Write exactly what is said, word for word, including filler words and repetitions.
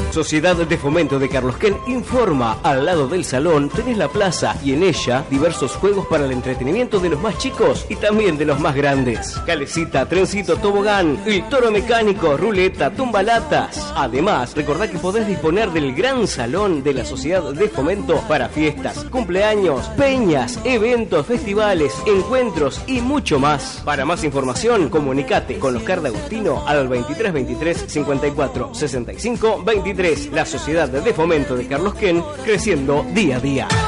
Sociedad de Fomento de Carlos Ken informa, al lado del salón tenés la plaza y en ella diversos juegos para el entretenimiento de los más chicos y también de los más grandes. Calecita, trencito, tobogán, el toro mecánico, ruleta, tumbalatas. Además, recordá que podés disponer del gran salón de la Sociedad de Fomento para fiestas, cumpleaños, peñas, eventos, festivales, encuentros y mucho más. Para más información, comunicate con Oscar D'Agostino al veintitrés veintitrés cincuenta y cuatro sesenta y cinco veintitrés. La Sociedad de Fomento de Carlos Ken, creciendo día a día.